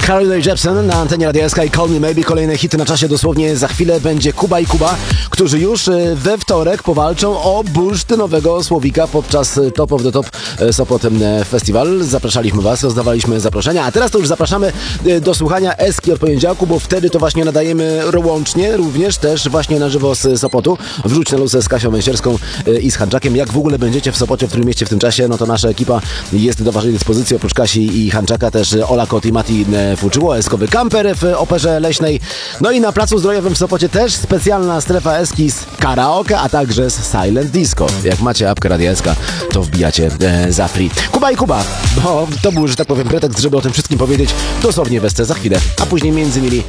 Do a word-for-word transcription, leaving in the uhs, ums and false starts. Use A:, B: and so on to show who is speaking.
A: Carly Rae Jepsen na antenie Radia S K i Call Me Maybe. Kolejne hity na czasie, dosłownie za chwilę będzie Kuba i Kuba, którzy już we wtorek powalczą o bursztynowego słowika podczas Top of the Top Sopot Festival. Zapraszaliśmy Was, rozdawaliśmy zaproszenia, a teraz to już zapraszamy do słuchania Eski od poniedziałku, bo wtedy to właśnie nadajemy łącznie, również też właśnie na żywo z Sopotu. Wrzuć na luzę z Kasią Węsierską i z Handczakiem. Jak w ogóle będziecie w Sopocie, w którym mieście w tym czasie, no to nasza ekipa jest do Waszej dyspozycji. Oprócz Kasi i Handczaka też Ola Kot i Mati Fuczyło, Eskowy Kamper w Operze Leśnej. No i na Placu Zdrojowym w Sopocie też specjalna strefa Eski z karaoke, a także z Silent Disco. Jak macie apkę Radia S K, to wbijacie e, za free. Kuba i Kuba, bo to był, że tak powiem, pretekst, żeby o tym wszystkim powiedzieć dosłownie w Esce za chwilę, a później między innymi